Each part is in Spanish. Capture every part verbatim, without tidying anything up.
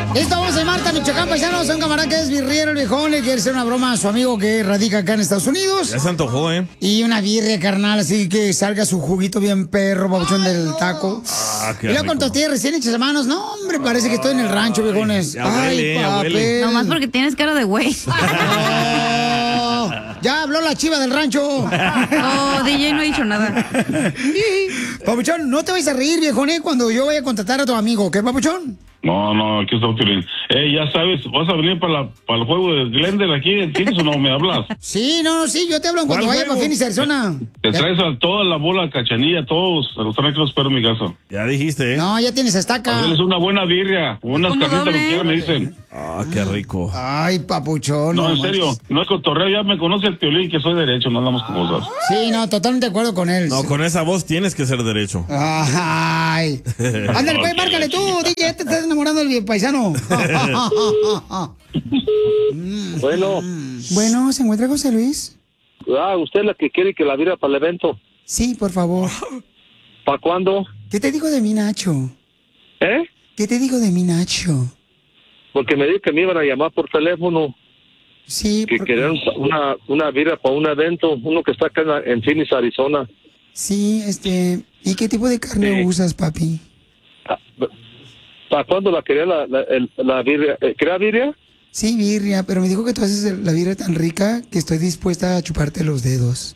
Listo, vamos a Marta, Michoacán, paisanos. Un camarada que es birriero, el viejón, le quiere hacer una broma a su amigo que radica acá en Estados Unidos. Ya se antojó, ¿eh? Y una birria, carnal, así que salga su juguito bien perro, babuchón del taco. Ah, qué y luego rico. con tortillas recién hechas a manos. No, hombre, parece que estoy en el rancho, viejones. ya huele, ya papel. huele. Nomás porque tienes cara de güey. Oh, ya habló la chiva del rancho. Oh, D J no ha dicho nada. Papuchón, no te vayas a reír, viejón, ¿eh? Cuando yo vaya a contratar a tu amigo, ¿qué, Papuchón? No, no, aquí está Piolín. Eh, ya sabes, ¿vas a venir para, la, para el juego de Glendale aquí en Phoenix o no me hablas? Sí, no, no, sí, yo te hablo cuando ¿Cuál vaya juego? para Phoenix, Arizona. Te traes a toda la bola Cachanilla, todos, a los tres que los espero en mi casa. Ya dijiste, ¿eh? No, ya tienes estaca. Es una buena birria, unas ¿Cómo carnitas, lo doble? que quieran, me dicen. Ah, qué rico. Ay, papuchón. No, en manches. serio, no es cotorreo, ya me conoce el Piolín, que soy derecho, no andamos con cosas. Sí, no, totalmente de acuerdo con él. No, con esa voz tienes que ser derecho. Ay. Ándale, pues, Ok, márcale tú, D J, te estás enamorando del paisano. Bueno, Bueno, ¿se encuentra José Luis? ah, usted es la que quiere que la vira para el evento. Sí, por favor. ¿Para cuándo? ¿Qué te digo de mi Nacho? ¿Eh? ¿Qué te digo de mi Nacho? Porque me dijo que me iban a llamar por teléfono, Sí, que por- querían una, una vira para un evento, uno que está acá en, la- en Phoenix, Arizona. sí, este... ¿Y qué tipo de carne Sí. usas, papi? ¿Para cuándo la quería la, la, el- la birria? Eh, ¿Quería birria? Sí, birria, pero me dijo que tú haces el- la birria tan rica que estoy dispuesta a chuparte los dedos.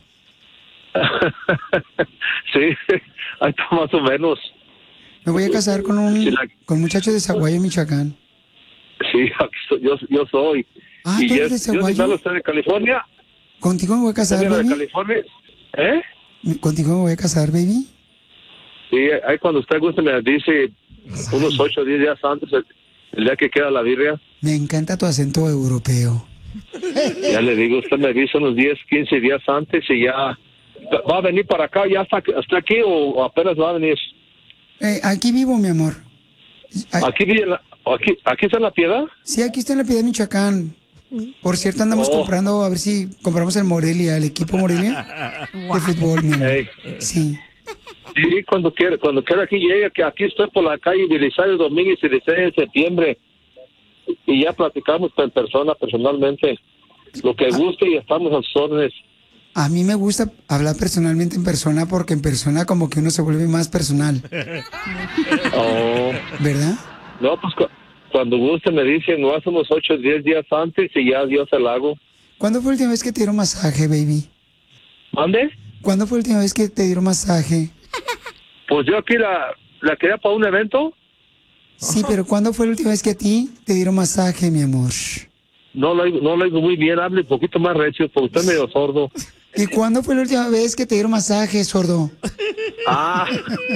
Sí, ahí está más o menos. Me voy a casar con un, Sí, la- con un muchacho de Zaguayo, Michoacán. Sí, aquí soy- yo, yo soy. Ah, y ¿tú eres yo, de yo Zaguayo? sí me hablo, usted de California. ¿Contigo me voy a ¿Usted casar, viene de baby? California? ¿Eh? ¿Contigo me voy a casar, baby? Sí, ahí cuando usted guste me dice unos ocho o diez días antes, el, el día que queda la birria. Me encanta tu acento europeo. Ya le digo, usted me avisa unos diez, quince días antes y ya... ¿Va a venir para acá? ¿Ya está, está aquí o, o apenas va a venir? Eh, aquí vivo, mi amor. Ay, ¿Aquí, vive la- aquí, ¿Aquí está en La Piedad? sí, aquí está en la Piedad, Michoacán. Por cierto, andamos Oh. comprando, a ver si compramos el Morelia, el equipo Morelia de fútbol, mi amor. Ey. Sí. Sí, cuando quiera, cuando quiera aquí llegue, que aquí estoy por la calle Belisario Domínguez y dieciséis de septiembre. Y ya platicamos en persona, personalmente. Lo que guste y estamos a sus órdenes. A mí me gusta hablar personalmente en persona porque en persona como que uno se vuelve más personal, Oh. ¿verdad? No, pues cu- cuando guste me dicen, no hace unos ocho o diez días antes y ya Dios se la hago. ¿Cuándo fue la última vez que te dieron masaje, baby? ¿Mande? ¿Cuándo fue la última vez que te dieron masaje? Pues yo aquí la, la quería para un evento. Sí, pero ¿cuándo fue la última vez que a ti te dieron masaje, mi amor? No lo, oigo- no lo oigo muy bien, hable un poquito más recio, porque usted es medio sordo. ¿Y cuándo fue la última vez que te dieron masaje, sordo? Ah.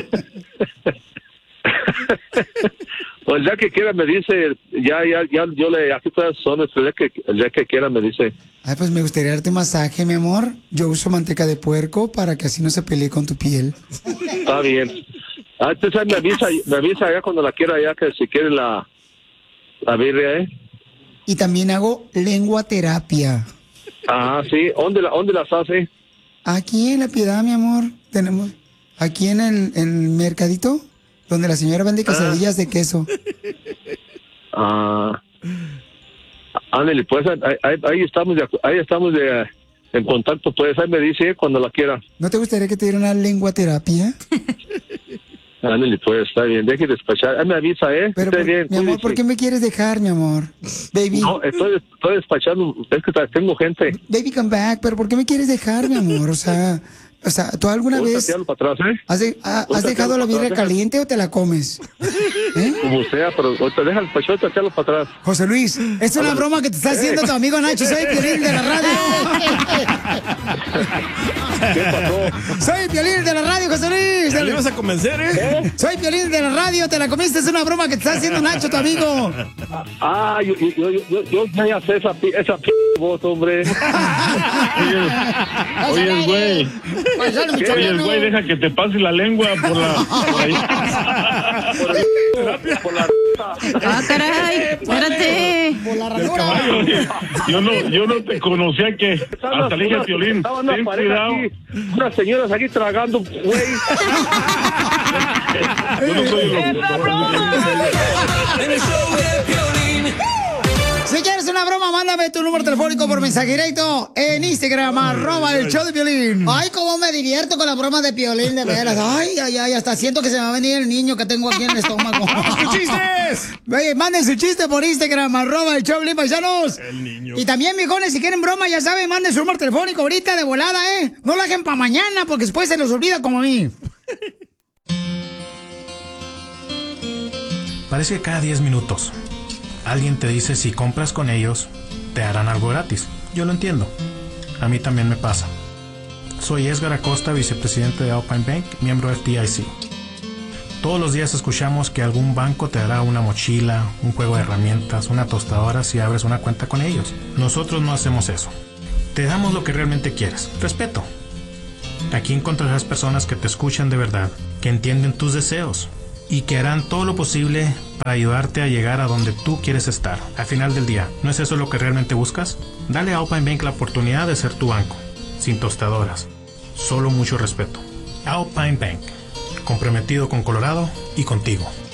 Pues el día que quiera me dice, ya, ya, ya, yo le, aquí todas son, el día que, el día que quiera me dice. Ay, pues me gustaría darte masaje, mi amor. Yo uso manteca de puerco para que así no se pelee con tu piel. Está bien. Ah, entonces ahí me avisa, me avisa ya cuando la quiera, ya que si quiere la, la birria, ¿eh? Y también hago lengua terapia. Ah, sí. ¿Dónde, la, dónde las hace? Aquí en La Piedad, mi amor, tenemos... Aquí en el, en el mercadito, donde la señora vende quesadillas de queso. Ah, ándale, pues ahí, ahí- ahí estamos, de, acu- ahí estamos de, en contacto, pues ahí me dice cuando la quiera. ¿No te gustaría que te diera una lengua terapia? Ándale, pues está bien, deje de despachar. Ahí me avisa, ¿eh? Pero, Esté por- bien, mi amor, cuídese. ¿por qué me quieres dejar, mi amor? Baby, No, estoy, estoy despachando, es que ta- tengo gente. baby, come back. ¿Pero por qué me quieres dejar, mi amor? O sea, o sea, ¿tú alguna Voy a vez tatearlo para atrás, ¿eh? has, de- ha- Voy a has dejado tatearlo la para birria atrás, caliente o te la comes? ¿Eh? Como sea, pero ahorita deja el despachar y tatearlo para atrás. José Luis, es una broma que te está haciendo tu amigo Nacho. Soy Piolín de la radio. ¿Qué pasó? Soy Piolín de la radio, José Luis. Ya le ibas a convencer, ¿eh? Soy Piolín de la radio, te la comiste. Es una broma que te está haciendo Nacho, tu amigo. Ah, yo, yo, yo, yo, yo me hace esa, pi- esa p voz, hombre. Oye, güey. Paisano Oye, michoacano. güey, deja que te pase la lengua por la... Por ahí. Por, el- por la... Ah, caray, espérate. Por la ranura. Oye, yo no, yo no te conocía que hasta le dije a Piolín, Estaba una ten pareja cuidado. aquí, unas señoras aquí tragando, güey. Yo no soy el locutor. En el show de Piolín. Mándame tu número telefónico por mensaje directo en Instagram, arroba el show de Piolín. Ay, cómo me divierto con la broma de Piolín, de veras. Ay, ay, ay, hasta siento que se me va a venir el niño que tengo aquí en el estómago. ¡Qué chistes! Oye, manden su chiste por Instagram, arroba el show de Piolín, paisanos. El niño. Y también, mijones, si quieren broma, ya saben, manden su número telefónico ahorita de volada, ¿eh? No lo hagan para mañana, porque después se los olvida como a mí. Parece que cada diez minutos alguien te dice si compras con ellos, te harán algo gratis. Yo lo entiendo. A mí también me pasa. Soy Edgar Acosta, vicepresidente de Alpine Bank, miembro F D I C. Todos los días escuchamos que algún banco te dará una mochila, un juego de herramientas, una tostadora si abres una cuenta con ellos. Nosotros no hacemos eso. Te damos lo que realmente quieres, respeto. Aquí encontrarás personas que te escuchan de verdad, que entienden tus deseos y que harán todo lo posible para ayudarte a llegar a donde tú quieres estar. Al final del día, ¿no es eso lo que realmente buscas? Dale a Alpine Bank la oportunidad de ser tu banco, sin tostadoras, solo mucho respeto. Alpine Bank, comprometido con Colorado y contigo.